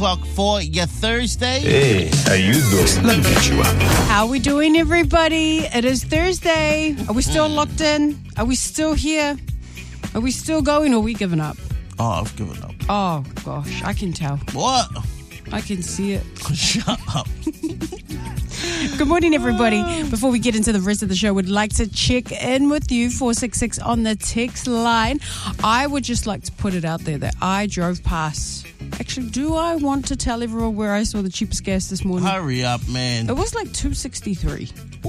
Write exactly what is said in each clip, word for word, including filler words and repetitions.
o'clock for your Thursday. Hey, how you doing? Let me get you up. How we doing, everybody? It is Thursday. Are we still locked in? Are we still here? Are we still going or are we giving up? Oh, I've given up. Oh, gosh. I can tell. What? I can see it. Shut up. Good morning, everybody. Before we get into the rest of the show, we'd like to check in with you, four six six on the text line. I would just like to put it out there that I drove past. Actually, do I want to tell everyone where I saw the cheapest gas this morning? Hurry up, man. It was like two sixty-three.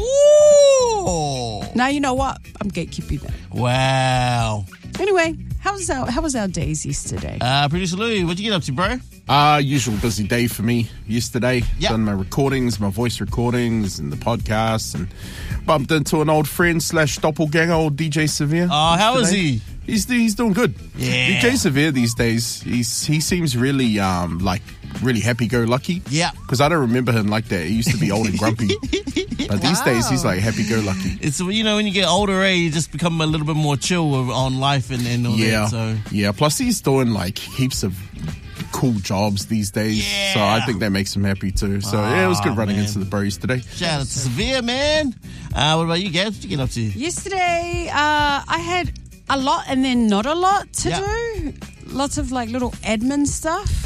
Ooh. Now, you know what? I'm gatekeeping that. Wow. Anyway, how was our, how was our days yesterday? Uh, Producer Louie, what'd you get up to, bro? Uh, usual busy day for me yesterday. Yep. Done my recordings, my voice recordings and the podcasts, and bumped into an old friend slash doppelganger, old D J Severe. Oh, how is yesterday. he? He's he's doing good. Yeah. D J Severe these days, he's he seems really um like really happy-go-lucky. Yeah. Because I don't remember him like that. He used to be old and grumpy. But these Wow. days, he's like happy-go-lucky. It's, you know, when you get older, eh, you just become a little bit more chill on life and, and all Yeah. that. So. Yeah. Plus, he's doing like heaps of cool jobs these days. Yeah. So I think that makes him happy too. So yeah, it was good Oh, running man. into the bros today. Shout out to Severe, man. Uh, what about you, Gabs? What you get up to? Yesterday, uh, I had a lot and then not a lot to Yeah. do. Lots of like little admin stuff.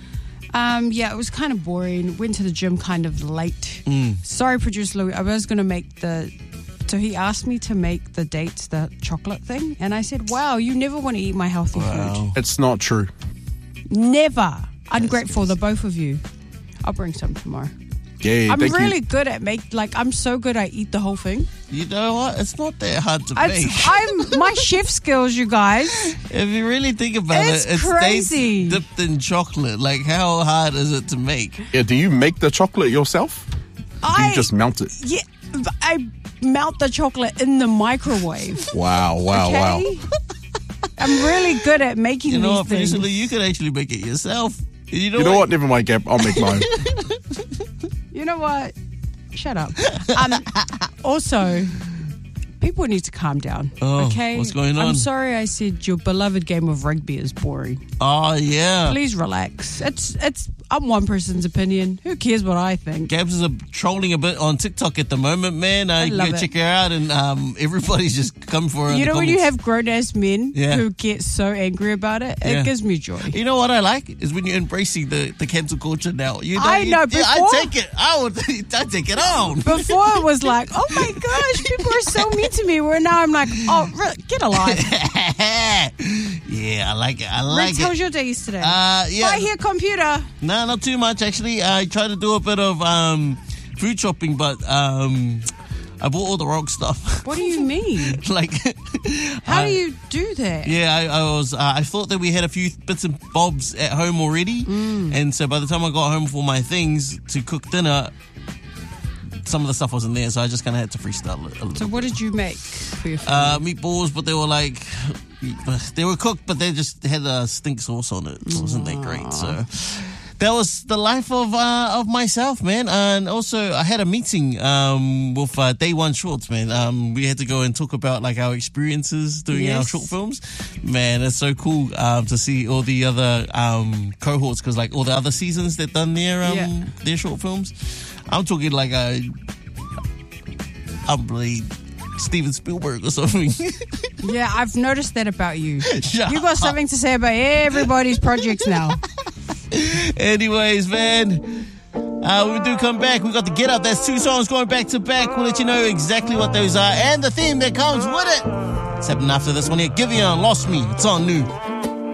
Um, yeah, it was kind of boring. Went to the gym kind of late. Mm. Sorry, Producer Louis. I was going to make the... So he asked me to make the dates, the chocolate thing. And I said, wow, you never want to eat my healthy Wow. It's not true. food. Never. Ungrateful, the both of you. I'll bring some tomorrow. Yeah, I'm thank really you. good at make... Like, I'm so good I eat the whole thing. You know what? It's not that hard to It's, make. I'm my chef skills, you guys. If you really think about It's it, it's crazy. dates dipped in chocolate. Like, how hard is it to make? Yeah, do you make the chocolate yourself? Do I you just melt it? yeah, I melt the chocolate in the microwave. Wow, wow, wow. Okay, I'm really good at making You know these what, things. Producer Lee, you could actually make it yourself. You know, You know what? Never mind, Gab. I'll make mine. You know what? Shut up. Um, also, people need to calm down. Oh, okay, what's going on? I'm sorry I said your beloved game of rugby is boring. Oh, yeah. Please relax. It's it's. I'm one person's opinion. Who cares what I think? Gabs is a, trolling a bit on TikTok at the moment, man. Uh, you love go it. check her out, and um, everybody's just come for her. in You the know when you comments. have grown ass men Yeah. who get so angry about it, Yeah. it gives me joy. You know what I like is when you're embracing the, the cancel culture now. You know, I you- know, yeah, I before- take it. I would. I take it on. Before it was like, oh my gosh, people are so mean to me. Where now I'm like, oh, re- get alive. Yeah, I like it. I like Rex, how was it. your day yesterday? Uh, yeah. Right here, computer. No, not too much actually. I tried to do a bit of um, food shopping, but um, I bought all the wrong stuff. What do you mean? like, How uh, do you do that? Yeah, I, I was. Uh, I thought that we had a few bits and bobs at home already, Mm. and so by the time I got home for my things to cook dinner, some of the stuff wasn't there. So I just kind of had to freestyle it a little. So what did you make for your food? Uh, meatballs, but they were like, they were cooked, but they just had a stink sauce on it. So it wasn't that great. So that was the life of uh, of myself, man. And also, I had a meeting um, with uh, Day One Shorts, man. Um, we had to go and talk about like our experiences doing our Yes. short films. Man, it's so cool um, to see all the other um, cohorts because like all the other seasons that done their um, Yeah. their short films. I'm talking like a, I'm like Steven Spielberg or something. Yeah, I've noticed that about you. Shut You got up. something to say about everybody's projects now. Anyways, man, uh, we do come back. We got the Get Up. That's two songs going back to back. We'll let you know exactly what those are and the theme that comes with it. It's happening after this one here. Giveon, Lost Me. It's on New.